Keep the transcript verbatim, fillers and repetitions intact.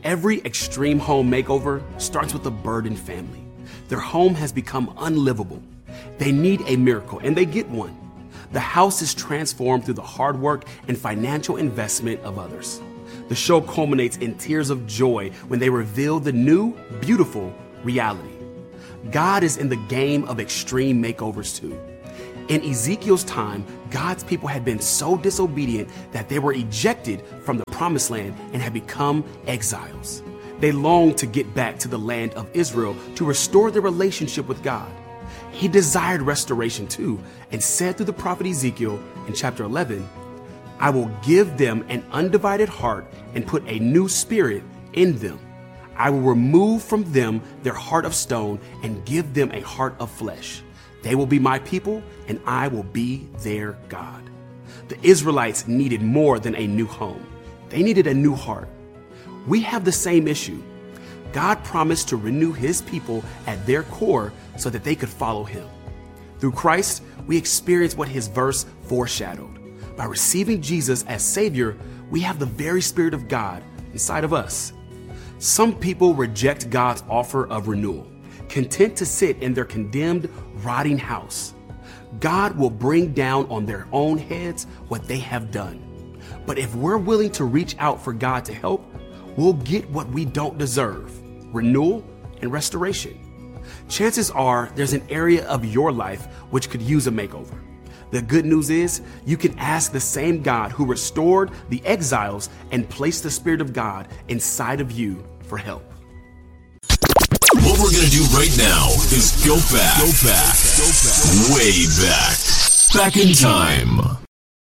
Every extreme home makeover starts with a burdened family. Their home has become unlivable. They need a miracle, and they get one. The house is transformed through the hard work and financial investment of others. The show culminates in tears of joy when they reveal the new, beautiful reality. God is in the game of extreme makeovers too. In Ezekiel's time, God's people had been so disobedient that they were ejected from the promised land and had become exiles. They longed to get back to the land of Israel to restore their relationship with God. He desired restoration too, and said through the prophet Ezekiel in chapter eleven, I will give them an undivided heart and put a new spirit in them. I will remove from them their heart of stone and give them a heart of flesh. They will be my people, and I will be their God. The Israelites needed more than a new home. They needed a new heart. We have the same issue. God promised to renew his people at their core so that they could follow him. Through Christ, we experience what his verse foreshadowed. By receiving Jesus as Savior, we have the very Spirit of God inside of us. Some people reject God's offer of renewal, content to sit in their condemned, rotting house. God will bring down on their own heads what they have done. But if we're willing to reach out for God to help, we'll get what we don't deserve: renewal and restoration. Chances are there's an area of your life which could use a makeover. The good news is you can ask the same God who restored the exiles and placed the Spirit of God inside of you for help. What we're going to do right now is go back, go back, go back, way back, back in time.